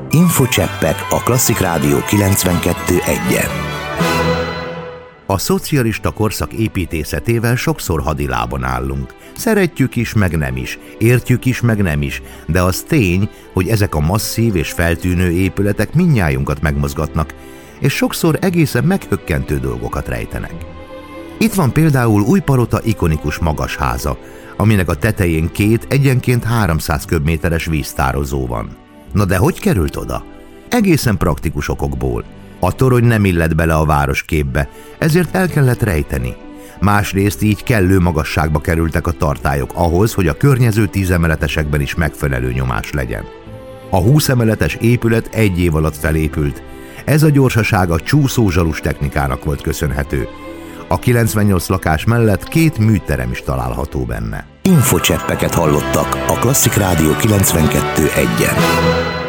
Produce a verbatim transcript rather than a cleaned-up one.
Infocseppek a Klasszik Rádió kilencvenkettő egyen. A szocialista korszak építészetével sokszor hadilában állunk. Szeretjük is, meg nem is, értjük is, meg nem is, de az tény, hogy ezek a masszív és feltűnő épületek mindnyájunkat megmozgatnak, és sokszor egészen meghökkentő dolgokat rejtenek. Itt van például Újpalota ikonikus magasháza, aminek a tetején két egyenként háromszáz köbméteres víztározó van. Na de hogy került oda? Egészen praktikus okokból. A torony nem illett bele a városképbe, ezért el kellett rejteni. Másrészt így kellő magasságba kerültek a tartályok ahhoz, hogy a környező tízemeletesekben is megfelelő nyomás legyen. A húszemeletes épület egy év alatt felépült. Ez a gyorsaság a csúszózsalus technikának volt köszönhető. A kilencvennyolc lakás mellett két műterem is található benne. Infocseppeket hallottak a Klasszik Rádió kilencvenkettő egyen.